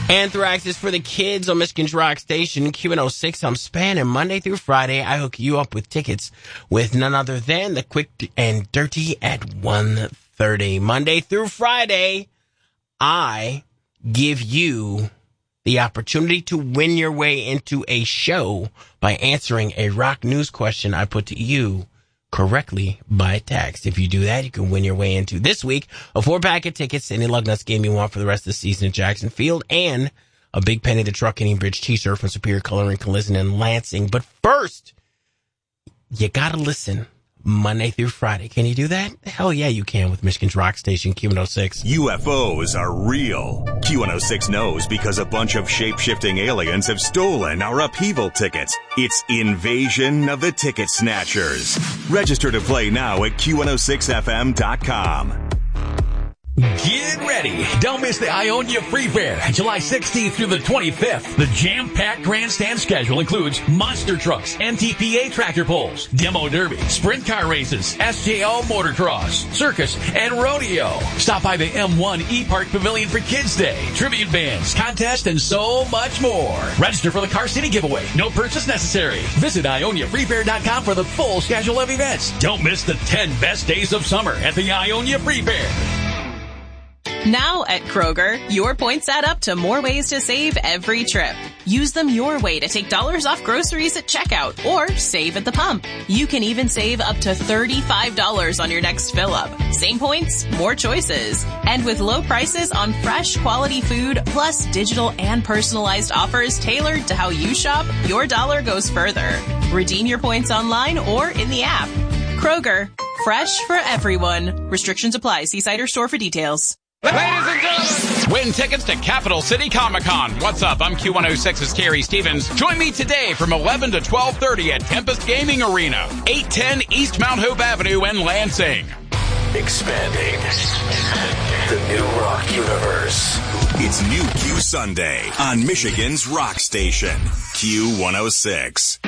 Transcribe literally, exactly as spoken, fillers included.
Anthrax is for the kids on Michigan's Rock Station, Q one oh six. I'm spanning Monday through Friday. I hook you up with tickets with none other than the Quick and Dirty at one thirty. Monday through Friday, I give you the opportunity to win your way into a show by answering a rock news question I put to you correctly by text. If you do that, you can win your way into this week a four-pack of tickets to any Lug Nuts game you want for the rest of the season at Jackson Field, and a Big Penny the Truck Hitting Bridge t-shirt from Superior Coloring Collision in Lansing. But first, you gotta listen Monday through Friday. Can you do that? Hell yeah, you can with Michigan's Rock Station, Q one oh six. U F Os are real. Q one oh six knows because a bunch of shape-shifting aliens have stolen our upheaval tickets. It's Invasion of the Ticket Snatchers. Register to play now at Q one oh six F M dot com. Get ready. Don't miss the Ionia Free Fair, July sixteenth through the twenty-fifth. The jam-packed grandstand schedule includes monster trucks, N T P A tractor pulls, demo derby, sprint car races, S J O motocross, circus, and rodeo. Stop by the M one E-Park Pavilion for Kids Day, tribute bands, contest, and so much more. Register for the Car City giveaway. No purchase necessary. Visit Ionia Free Fair dot com for the full schedule of events. Don't miss the ten best days of summer at the Ionia Free Fair. Now at Kroger, your points add up to more ways to save every trip. Use them your way to take dollars off groceries at checkout or save at the pump. You can even save up to thirty-five dollars on your next fill up. Same points, more choices. And with low prices on fresh quality food, plus digital and personalized offers tailored to how you shop, your dollar goes further. Redeem your points online or in the app. Kroger, fresh for everyone. Restrictions apply. See site or store for details. Ladies and gentlemen, win tickets to Capital City Comic-Con. What's up? I'm Q one oh six's Terry Stevens. Join me today from eleven to twelve thirty at Tempest Gaming Arena, eight ten East Mount Hope Avenue in Lansing. Expanding the new rock universe. It's New Q Sunday on Michigan's Rock Station, Q one oh six.